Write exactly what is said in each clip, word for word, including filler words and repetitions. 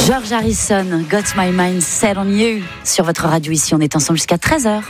George Harrison, Got My Mind Set on You. Sur votre radio, ici, on est ensemble jusqu'à treize heures.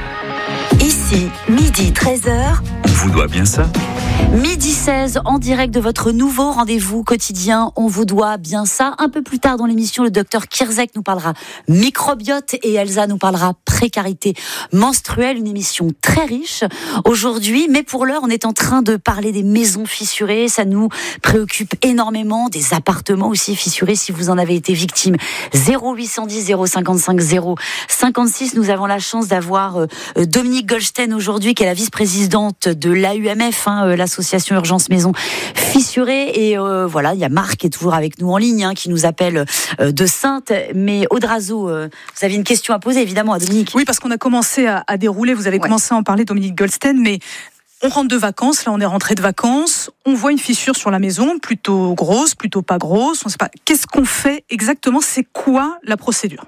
Ici, midi, treize heures. On vous doit bien ça. Midi seize, en direct de votre nouveau rendez-vous quotidien. On vous doit bien ça. Un peu plus tard dans l'émission, le docteur Kirzek nous parlera microbiote et Elsa nous parlera précarité menstruelle. Une émission très riche aujourd'hui. Mais pour l'heure, on est en train de parler des maisons fissurées. Ça nous préoccupe énormément. Des appartements aussi fissurés si vous en avez été victime. zéro huit cent dix zéro cinquante-cinq zéro cinquante-six. Nous avons la chance d'avoir euh, Dominique Goldstein aujourd'hui, qui est la vice-présidente de l'A U M F, hein, euh, l'association Urgence Maison Fissurée. Et euh, voilà, il y a Marc qui est toujours avec nous en ligne, hein, qui nous appelle euh, de Saintes. Mais Audrazo, euh, vous avez une question à poser évidemment à Dominique. Oui, parce qu'on a commencé à, à dérouler, vous avez ouais. commencé à en parler, Dominique Goldstein, mais on rentre de vacances, là on est rentré de vacances, on voit une fissure sur la maison, plutôt grosse, plutôt pas grosse, on sait pas. Qu'est-ce qu'on fait exactement? C'est quoi la procédure?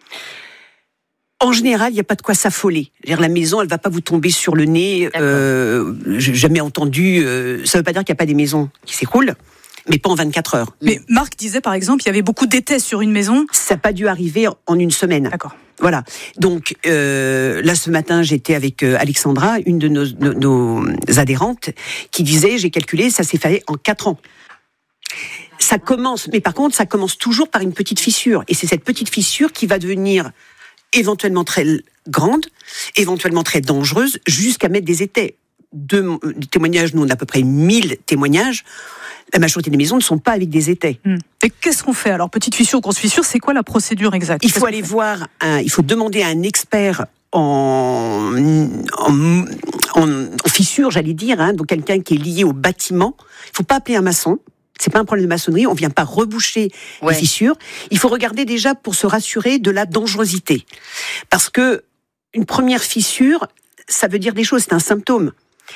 En général, il n'y a pas de quoi s'affoler. C'est-à-dire, la maison, elle ne va pas vous tomber sur le nez. Euh, j'ai jamais entendu... Euh, ça ne veut pas dire qu'il n'y a pas des maisons qui s'écroulent, mais pas en vingt-quatre heures. Mais Marc disait, par exemple, il y avait beaucoup d'étais sur une maison. Ça n'a pas dû arriver en une semaine. D'accord. Voilà. Donc, euh, là, ce matin, j'étais avec euh, Alexandra, une de nos, nos, nos adhérentes, qui disait, j'ai calculé, ça s'est fait en quatre ans. Ça commence, mais par contre, ça commence toujours par une petite fissure. Et c'est cette petite fissure qui va devenir éventuellement très grande, éventuellement très dangereuse, jusqu'à mettre des étais. De témoignages, nous on a à peu près mille témoignages, la majorité des maisons ne sont pas avec des étais. Mmh. Et qu'est-ce qu'on fait alors? Petite fissure, grosse fissure, c'est quoi la procédure exacte? Il faut aller voir, un, il faut demander à un expert en, en, en, en fissure, j'allais dire, hein, donc quelqu'un qui est lié au bâtiment. Il ne faut pas appeler un maçon. C'est pas un problème de maçonnerie, on vient pas reboucher ouais. les fissures. Il faut regarder déjà pour se rassurer de la dangerosité. Parce que une première fissure, ça veut dire des choses, c'est un symptôme.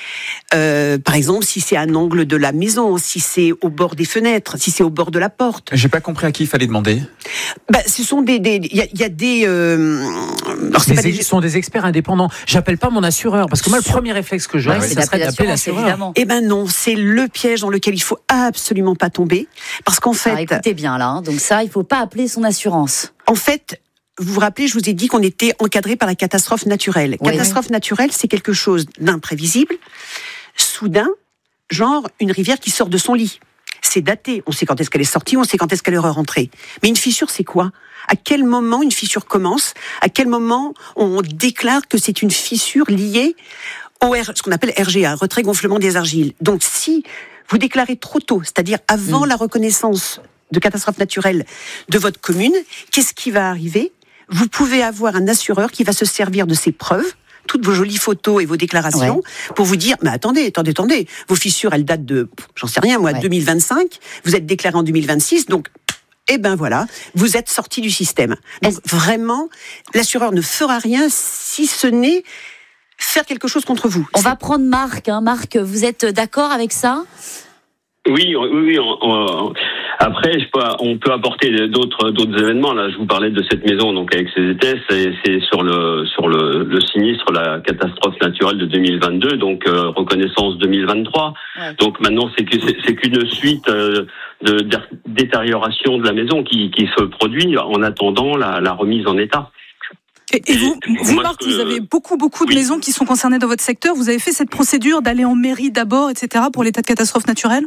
Euh, par exemple, si c'est à un angle de la maison, si c'est au bord des fenêtres, si c'est au bord de la porte. J'ai pas compris à qui il fallait demander. Bah, ce sont des, des, il y a, y a des. Euh... Alors, c'est pas des... Ce sont des experts indépendants. J'appelle pas mon assureur parce que moi, le premier réflexe que j'aurais, ouais, ça serait d'appeler l'assureur. Eh ben non, c'est le piège dans lequel il faut absolument pas tomber, parce qu'en fait. Alors, écoutez bien là, hein, donc ça, il faut pas appeler son assurance. En fait. Vous vous rappelez, je vous ai dit qu'on était encadré par la catastrophe naturelle. Oui, catastrophe oui. naturelle, c'est quelque chose d'imprévisible, soudain, genre une rivière qui sort de son lit. C'est daté, on sait quand est-ce qu'elle est sortie, on sait quand est-ce qu'elle est rentrée. Mais une fissure, c'est quoi? À quel moment une fissure commence? À quel moment on déclare que c'est une fissure liée au R, ce qu'on appelle R G A, retrait gonflement des argiles. Donc si vous déclarez trop tôt, c'est-à-dire avant mmh. la reconnaissance de catastrophe naturelle de votre commune, qu'est-ce qui va arriver? Vous pouvez avoir un assureur qui va se servir de ces preuves, toutes vos jolies photos et vos déclarations, ouais. pour vous dire, mais attendez, attendez, attendez, vos fissures, elles datent de, j'en sais rien, moi, ouais. deux mille vingt-cinq, vous êtes déclaré en deux mille vingt-six, donc, eh ben voilà, vous êtes sorti du système. Donc Est-ce... vraiment, l'assureur ne fera rien si ce n'est faire quelque chose contre vous. On C'est... va prendre Marc, hein. Marc, vous êtes d'accord avec ça? Oui, oui, oui. On, on, après, je peux, on peut apporter d'autres, d'autres événements. Là, je vous parlais de cette maison, donc avec ses étais, c'est, c'est sur le, sur le, le sinistre, la catastrophe naturelle de deux mille vingt-deux, donc euh, reconnaissance deux mille vingt-trois. Ouais. Donc maintenant, c'est, que, c'est, c'est qu'une suite euh, de, de détérioration de la maison qui, qui se produit en attendant la, la remise en état. Et, et vous, vous Marc, que... vous avez beaucoup, beaucoup de oui. maisons qui sont concernées dans votre secteur. Vous avez fait cette procédure d'aller en mairie d'abord, et cetera, pour l'état de catastrophe naturelle?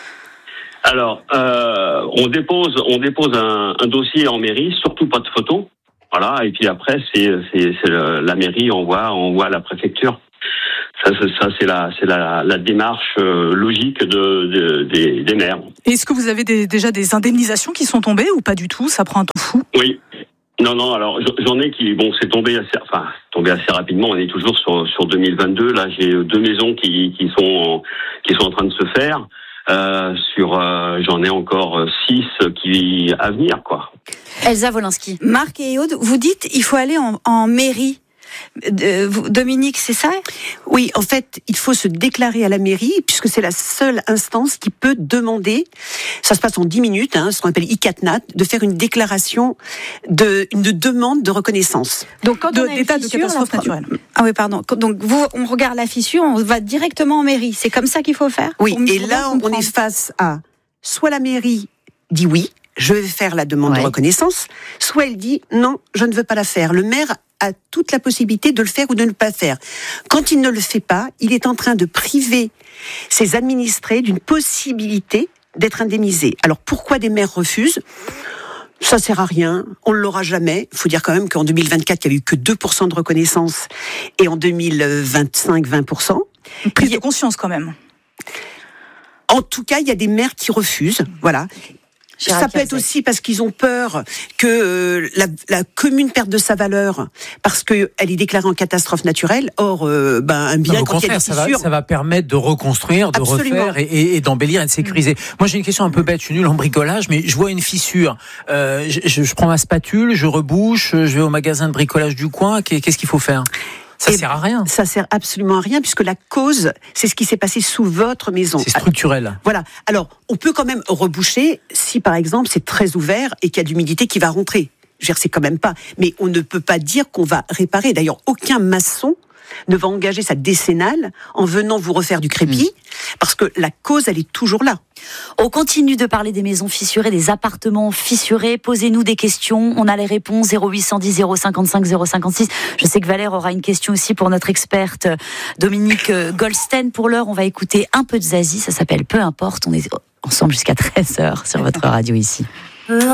Alors, euh, on dépose, on dépose un, un dossier en mairie, surtout pas de photos. Voilà, et puis après, c'est, c'est, c'est le, la mairie envoie, envoie à la préfecture. Ça, c'est, ça, c'est la, c'est la, la démarche euh, logique de, de, des, des maires. Et est-ce que vous avez des, déjà des indemnisations qui sont tombées ou pas du tout? Ça prend un temps fou. Oui. Non, non, alors j'en ai qui, bon, c'est tombé assez, enfin, tombé assez rapidement. On est toujours sur sur deux mille vingt-deux. Là, j'ai deux maisons qui qui sont qui sont en train de se faire. Euh, sur, euh, j'en ai encore six qui à venir, quoi. Elsa Wolinski. Marc et Aude, vous dites il faut aller en, en mairie. Euh, Dominique, c'est ça? Oui, en fait, il faut se déclarer à la mairie, puisque c'est la seule instance qui peut demander, ça se passe en dix minutes, hein, ce qu'on appelle I C A T N A T, de faire une déclaration, de, une demande de reconnaissance. Donc, quand de, on a d'état une fissure, de catastrophe la... naturelle. Ah oui, pardon. Donc, vous, on regarde la fissure, on va directement en mairie. C'est comme ça qu'il faut faire? Oui, et là, on est face à, soit la mairie dit oui, je vais faire la demande ouais. de reconnaissance, soit elle dit non, je ne veux pas la faire. Le maire a toute la possibilité de le faire ou de ne pas le faire. Quand il ne le fait pas, il est en train de priver ses administrés d'une possibilité d'être indemnisés. Alors pourquoi des maires refusent ? Ça sert à rien, on ne l'aura jamais. Il faut dire quand même qu'en deux mille vingt-quatre, il n'y a eu que deux pour cent de reconnaissance et en deux mille vingt-cinq, vingt pour cent. Une prise de conscience quand même. En tout cas, il y a des maires qui refusent, voilà. Gérard Ça peut Kierzek. être aussi parce qu'ils ont peur que euh, la, la commune perde de sa valeur parce qu'elle est déclarée en catastrophe naturelle. Or, euh, ben, un bien, non, au quand il y a contraire, des ça va, fissures... ça va permettre de reconstruire, de Absolument. refaire et, et, et d'embellir et de sécuriser. Mmh. Moi, j'ai une question un peu bête. Je suis nul en bricolage, mais je vois une fissure. Euh, je, je, je prends ma spatule, je rebouche, je vais au magasin de bricolage du coin. Qu'est-ce qu'il faut faire ? Ça Et sert à rien. Ça sert absolument à rien puisque la cause, c'est ce qui s'est passé sous votre maison. C'est structurel. Voilà. Alors, on peut quand même reboucher si, par exemple, c'est très ouvert et qu'il y a de l'humidité qui va rentrer. Je veux dire, c'est quand même pas. Mais on ne peut pas dire qu'on va réparer. D'ailleurs, aucun maçon ne va engager sa décennale en venant vous refaire du crépi, mmh. parce que la cause, elle est toujours là. On continue de parler des maisons fissurées, des appartements fissurés. Posez-nous des questions. On a les réponses zéro huit cent dix, zéro cinquante-cinq, zéro cinquante-six. Je sais que Valère aura une question aussi pour notre experte Dominique Goldstein. Pour l'heure, on va écouter un peu de Zazie. Ça s'appelle Peu importe. On est ensemble jusqu'à treize heures sur votre radio ici.